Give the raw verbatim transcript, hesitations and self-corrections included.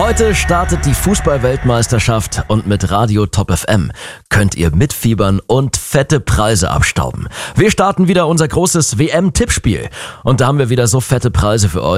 Heute startet die Fußball-Weltmeisterschaft und mit Radio Top F M könnt ihr mitfiebern und fette Preise abstauben. Wir starten wieder unser großes W M-Tippspiel und da haben wir wieder so fette Preise für euch.